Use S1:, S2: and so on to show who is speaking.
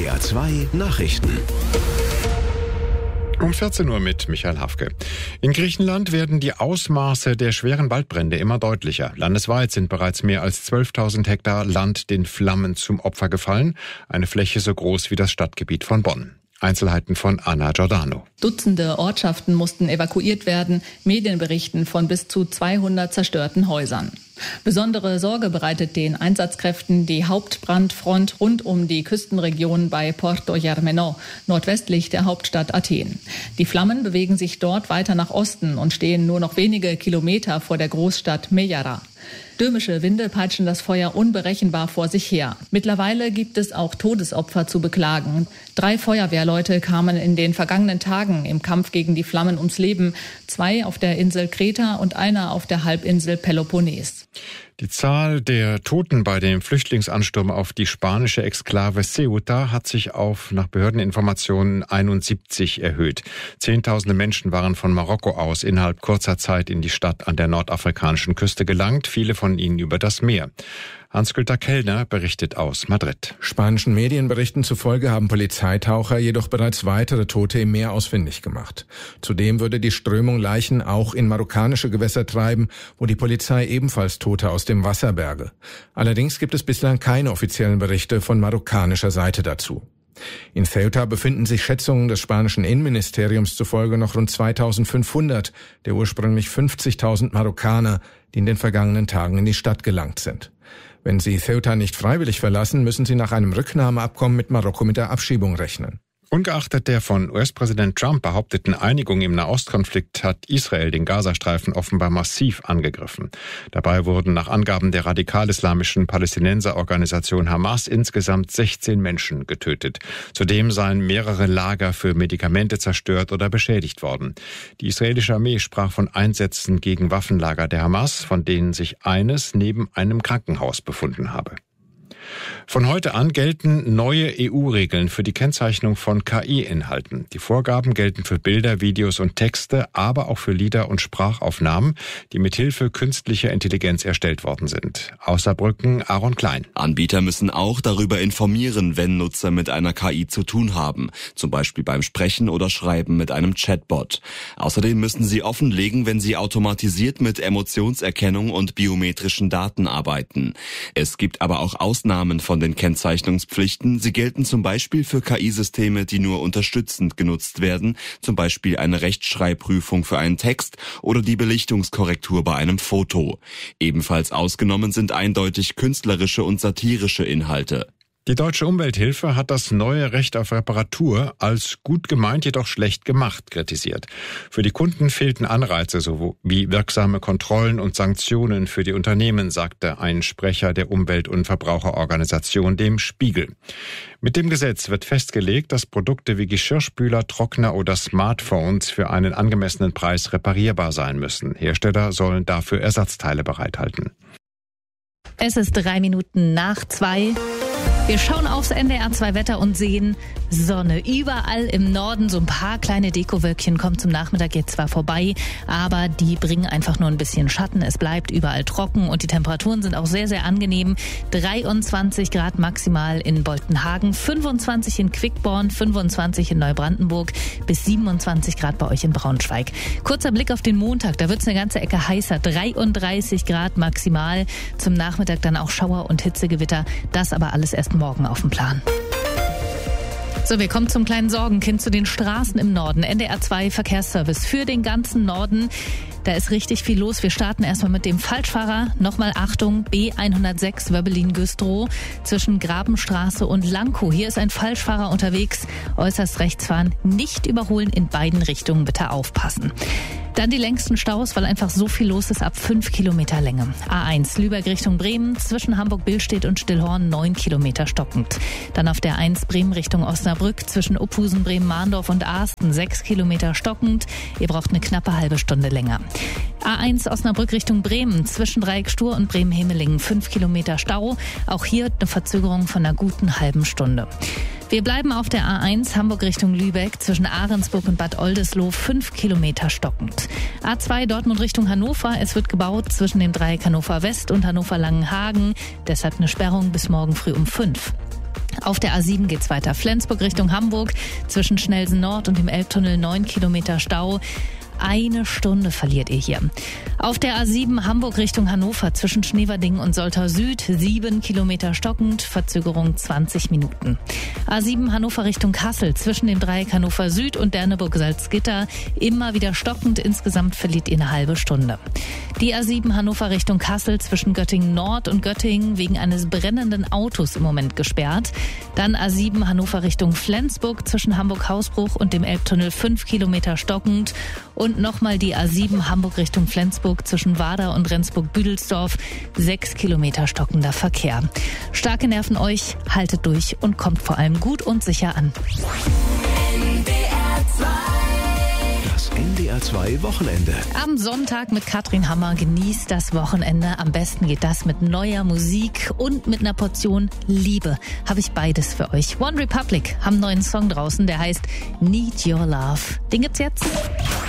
S1: NDR 2 Nachrichten.
S2: Um 14 Uhr mit Michael Hafke. In Griechenland werden die Ausmaße der schweren Waldbrände immer deutlicher. Landesweit sind bereits mehr als 12.000 Hektar Land den Flammen zum Opfer gefallen. Eine Fläche so groß wie das Stadtgebiet von Bonn. Einzelheiten von Anna Giordano.
S3: Dutzende Ortschaften mussten evakuiert werden. Medien berichten von bis zu 200 zerstörten Häusern. Besondere Sorge bereitet den Einsatzkräften die Hauptbrandfront rund um die Küstenregion bei Porto Germano, nordwestlich der Hauptstadt Athen. Die Flammen bewegen sich dort weiter nach Osten und stehen nur noch wenige Kilometer vor der Großstadt Mejara. Stürmische Winde peitschen das Feuer unberechenbar vor sich her. Mittlerweile gibt es auch Todesopfer zu beklagen. 3 Feuerwehrleute kamen in den vergangenen Tagen im Kampf gegen die Flammen ums Leben. 2 auf der Insel Kreta und einer auf der Halbinsel Peloponnes.
S2: Die Zahl der Toten bei dem Flüchtlingsansturm auf die spanische Exklave Ceuta hat sich auf, nach Behördeninformationen, 71 erhöht. Zehntausende Menschen waren von Marokko aus innerhalb kurzer Zeit in die Stadt an der nordafrikanischen Küste gelangt, viele von ihnen über das Meer. Hans-Günter Kellner berichtet aus Madrid.
S4: Spanischen Medienberichten zufolge haben Polizeitaucher jedoch bereits weitere Tote im Meer ausfindig gemacht. Zudem würde die Strömung Leichen auch in marokkanische Gewässer treiben, wo die Polizei ebenfalls Tote aus dem Wasser berge. Allerdings gibt es bislang keine offiziellen Berichte von marokkanischer Seite dazu. In Ceuta befinden sich Schätzungen des spanischen Innenministeriums zufolge noch rund 2.500 der ursprünglich 50.000 Marokkaner, die in den vergangenen Tagen in die Stadt gelangt sind. Wenn sie Ceuta nicht freiwillig verlassen, müssen sie nach einem Rücknahmeabkommen mit Marokko mit der Abschiebung rechnen.
S2: Ungeachtet der von US-Präsident Trump behaupteten Einigung im Nahostkonflikt hat Israel den Gazastreifen offenbar massiv angegriffen. Dabei wurden nach Angaben der radikal-islamischen Palästinenserorganisation Hamas insgesamt 16 Menschen getötet. Zudem seien mehrere Lager für Medikamente zerstört oder beschädigt worden. Die israelische Armee sprach von Einsätzen gegen Waffenlager der Hamas, von denen sich eines neben einem Krankenhaus befunden habe. Von heute an gelten neue EU-Regeln für die Kennzeichnung von KI-Inhalten. Die Vorgaben gelten für Bilder, Videos und Texte, aber auch für Lieder und Sprachaufnahmen, die mithilfe künstlicher Intelligenz erstellt worden sind. Aus Saarbrücken, Aaron Klein.
S5: Anbieter müssen auch darüber informieren, wenn Nutzer mit einer KI zu tun haben, zum Beispiel beim Sprechen oder Schreiben mit einem Chatbot. Außerdem müssen sie offenlegen, wenn sie automatisiert mit Emotionserkennung und biometrischen Daten arbeiten. Es gibt aber auch Ausnahmen von den Kennzeichnungspflichten. Sie gelten zum Beispiel für KI-Systeme, die nur unterstützend genutzt werden, zum Beispiel eine Rechtschreibprüfung für einen Text oder die Belichtungskorrektur bei einem Foto. Ebenfalls ausgenommen sind eindeutig künstlerische und satirische Inhalte.
S2: Die Deutsche Umwelthilfe hat das neue Recht auf Reparatur als gut gemeint, jedoch schlecht gemacht kritisiert. Für die Kunden fehlten Anreize sowie wirksame Kontrollen und Sanktionen für die Unternehmen, sagte ein Sprecher der Umwelt- und Verbraucherorganisation dem Spiegel. Mit dem Gesetz wird festgelegt, dass Produkte wie Geschirrspüler, Trockner oder Smartphones für einen angemessenen Preis reparierbar sein müssen. Hersteller sollen dafür Ersatzteile bereithalten.
S6: Es ist 3 Minuten nach 2. Wir schauen aufs NDR 2 Wetter und sehen Sonne. Überall im Norden so ein paar kleine Dekowölkchen kommen zum Nachmittag jetzt zwar vorbei, aber die bringen einfach nur ein bisschen Schatten. Es bleibt überall trocken und die Temperaturen sind auch sehr, sehr angenehm. 23 Grad maximal in Boltenhagen, 25 in Quickborn, 25 in Neubrandenburg, bis 27 Grad bei euch in Braunschweig. Kurzer Blick auf den Montag, da wird's eine ganze Ecke heißer. 33 Grad maximal. Zum Nachmittag dann auch Schauer und Hitzegewitter. Das aber alles erst morgen auf dem Plan. So, wir kommen zum kleinen Sorgenkind, zu den Straßen im Norden. NDR 2 Verkehrsservice für den ganzen Norden. Da ist richtig viel los. Wir starten erstmal mit dem Falschfahrer. Nochmal Achtung, B106 Wöbbelin-Güstrow zwischen Grabenstraße und Lankow. Hier ist ein Falschfahrer unterwegs. Äußerst rechts fahren, nicht überholen, in beiden Richtungen bitte aufpassen. Dann die längsten Staus, weil einfach so viel los ist, ab 5 Kilometer Länge. A1 Lübeck Richtung Bremen, zwischen Hamburg-Billstedt und Stillhorn 9 Kilometer stockend. Dann auf der 1 Bremen Richtung Osnabrück, zwischen Uphusen, Bremen-Mahndorf und Asten 6 Kilometer stockend. Ihr braucht eine knappe halbe Stunde länger. A1 Osnabrück Richtung Bremen, zwischen Dreieck Stur und Bremen-Hemelingen 5 Kilometer Stau. Auch hier eine Verzögerung von einer guten halben Stunde. Wir bleiben auf der A1 Hamburg Richtung Lübeck, zwischen Ahrensburg und Bad Oldesloe 5 Kilometer stockend. A2 Dortmund Richtung Hannover, es wird gebaut zwischen dem Dreieck Hannover West und Hannover Langenhagen, deshalb eine Sperrung bis morgen früh um 5. Auf der A7 geht's weiter. Flensburg Richtung Hamburg. Zwischen Schnellsen Nord und dem Elbtunnel 9 Kilometer Stau. 1 Stunde verliert ihr hier. Auf der A7 Hamburg Richtung Hannover zwischen Schneverding und Soltau Süd 7 Kilometer stockend, Verzögerung 20 Minuten. A7 Hannover Richtung Kassel zwischen dem Dreieck Hannover Süd und Derneburg-Salzgitter immer wieder stockend, insgesamt verliert ihr eine halbe Stunde. Die A7 Hannover Richtung Kassel zwischen Göttingen Nord und Göttingen wegen eines brennenden Autos im Moment gesperrt. Dann A7 Hannover Richtung Flensburg zwischen Hamburg-Hausbruch und dem Elbtunnel 5 Kilometer stockend. Und nochmal die A7 Hamburg Richtung Flensburg zwischen Wader und Rendsburg-Büdelsdorf. 6 Kilometer stockender Verkehr. Starke Nerven euch, haltet durch und kommt vor allem gut und sicher an.
S1: Das NDR 2 Wochenende.
S6: Am Sonntag mit Katrin Hammer. Genießt das Wochenende. Am besten geht das mit neuer Musik und mit einer Portion Liebe. Habe ich beides für euch. One Republic haben einen neuen Song draußen, der heißt Need Your Love. Den gibt's jetzt.